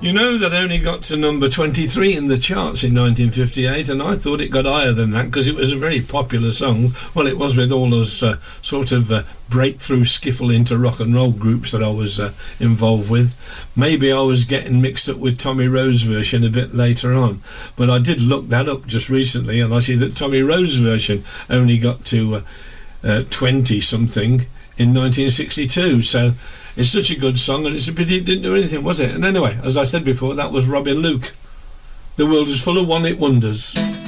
You know, that only got to number 23 in the charts in 1958, and I thought it got higher than that because it was a very popular song. Well, it was with all those sort of breakthrough skiffle into rock and roll groups that I was involved with. Maybe I was getting mixed up with Tommy Rowe's version a bit later on, but I did look that up just recently, and I see that Tommy Rowe's version only got to 20-something in 1962, so it's such a good song, and it's a pity it didn't do anything, was it? And anyway, as I said before, that was Robin Luke. The world is full of one-hit wonders.